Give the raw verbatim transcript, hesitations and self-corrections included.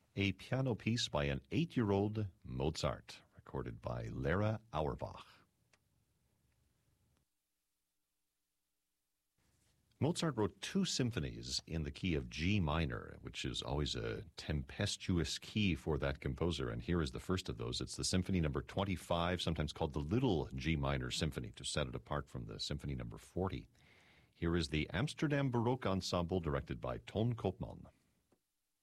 a piano piece by an eight-year-old Mozart, recorded by Lara Auerbach. Mozart wrote two symphonies in the key of G minor, which is always a tempestuous key for that composer, and here is the first of those. It's the Symphony Number twenty-five, sometimes called the Little G Minor Symphony, to set it apart from the Symphony Number forty. Here is the Amsterdam Baroque Ensemble, directed by Ton Koopman.